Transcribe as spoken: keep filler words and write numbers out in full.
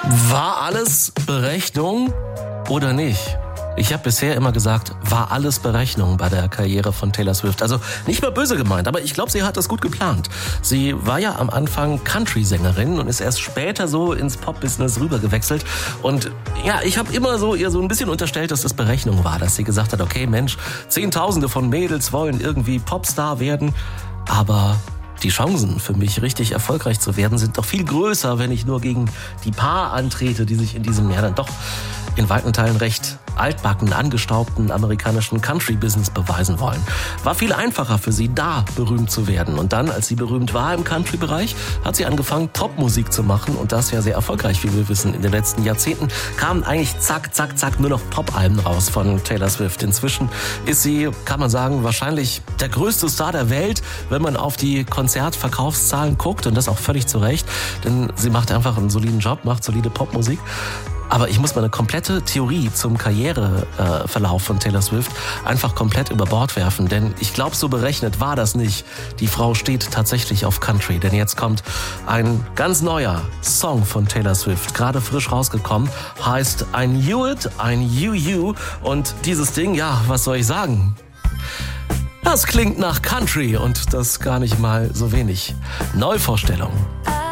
War alles Berechnung oder nicht? Ich habe bisher immer gesagt, war alles Berechnung bei der Karriere von Taylor Swift. Also nicht mal böse gemeint, aber ich glaube, sie hat das gut geplant. Sie war ja am Anfang Country-Sängerin und ist erst später so ins Pop-Business rübergewechselt. Und ja, ich habe immer so ihr so ein bisschen unterstellt, dass das Berechnung war, dass sie gesagt hat, okay, Mensch, Zehntausende von Mädels wollen irgendwie Popstar werden, aber die Chancen für mich, richtig erfolgreich zu werden, sind doch viel größer, wenn ich nur gegen die paar antrete, die sich in diesem Jahr dann doch in weiten Teilen recht altbacken, angestaubten amerikanischen Country-Business beweisen wollen. War viel einfacher für sie, da berühmt zu werden. Und dann, als sie berühmt war im Country-Bereich, hat sie angefangen, Popmusik zu machen. Und das ja sehr erfolgreich, wie wir wissen. In den letzten Jahrzehnten kamen eigentlich zack, zack, zack nur noch Pop-Alben raus von Taylor Swift. Inzwischen ist sie, kann man sagen, wahrscheinlich der größte Star der Welt, wenn man auf die Konzertverkaufszahlen guckt. Und das auch völlig zu Recht. Denn sie macht einfach einen soliden Job, macht solide Popmusik. Aber ich muss meine komplette Theorie zum Karriereverlauf von Taylor Swift einfach komplett über Bord werfen. Denn ich glaube, so berechnet war das nicht. Die Frau steht tatsächlich auf Country. Denn jetzt kommt ein ganz neuer Song von Taylor Swift, gerade frisch rausgekommen, heißt I Knew It, I Knew You. Und dieses Ding, ja, was soll ich sagen? Das klingt nach Country und das gar nicht mal so wenig. Neuvorstellung.